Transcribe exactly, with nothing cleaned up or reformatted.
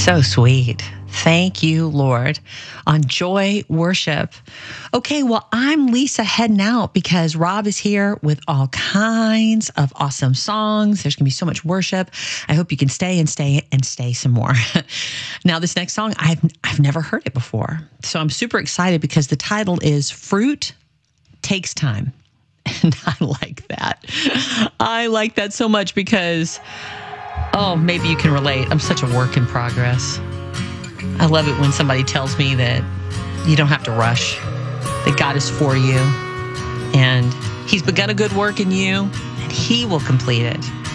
So sweet. Thank you, Lord, on Joy Worship. Okay, well, I'm Lisa heading out because Rob is here with all kinds of awesome songs. There's going to be so much worship. I hope you can stay and stay and stay some more. Now, this next song, I've I've never heard it before. So I'm super excited because the title is Fruit Takes Time. And I like that. I like that so much because, oh, maybe you can relate. I'm such a work in progress. I love it when somebody tells me that you don't have to rush, that God is for you, and He's begun a good work in you, and He will complete it.